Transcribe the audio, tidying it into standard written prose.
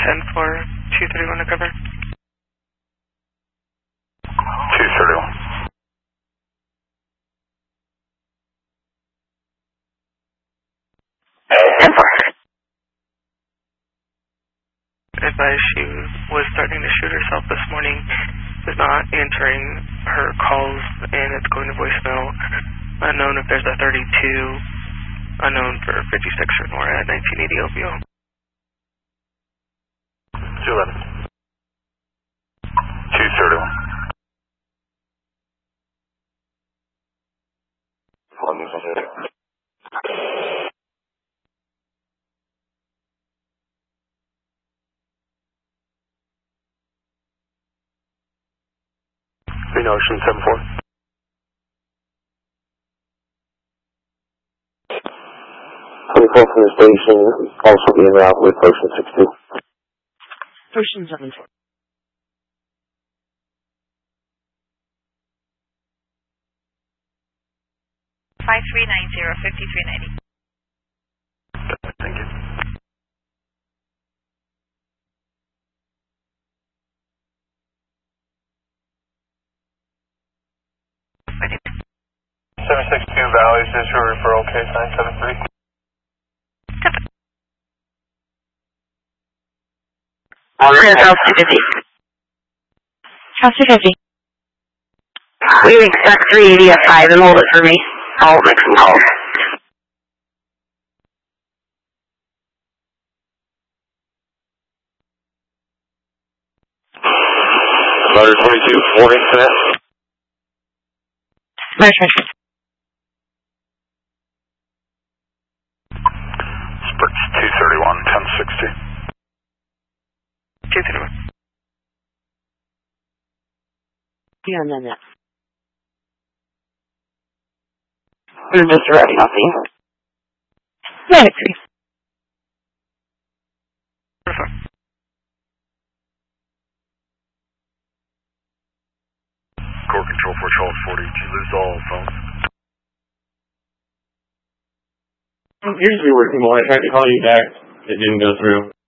10-4, 231 to cover. 231. Advised she was starting to shoot herself this morning, was not answering her calls, and it's going to voicemail. Unknown if there's a 32, unknown for 56 or more at 1980 OBO. 211. 231. Green Ocean 7-4. 24 from the station, also being route with Ocean 62. Ocean 7-4. $5390, 5390. Thank you. Ready. 762 Valleys is your referral case 973. House 250. House 250. We expect 380 at 5 and hold it for me. I'll make some calls. Motor 22, 4 incident. Motor. Sprits 231, 1060. 231. Yeah, no. We're just ready, I'll see. 93. Core control for Charles 40. Did you lose all phones? Usually working well. I tried to call you back. It didn't go through.